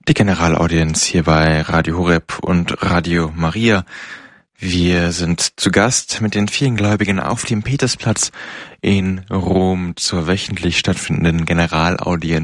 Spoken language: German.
Die Generalaudienz hier bei Radio Horeb und Radio Maria. Wir sind zu Gast mit den vielen Gläubigen auf dem Petersplatz in Rom zur wöchentlich stattfindenden Generalaudienz